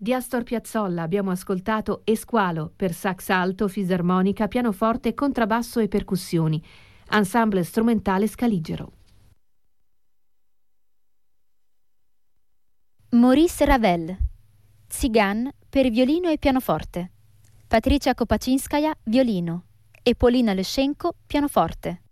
Di Astor Piazzolla abbiamo ascoltato Esqualo per sax alto, fisarmonica, pianoforte, contrabbasso e percussioni. Ensemble strumentale Scaligero. Maurice Ravel, Tsigan per violino e pianoforte. Patricia Kopaczynskaja, violino, e Polina Leschenko, pianoforte.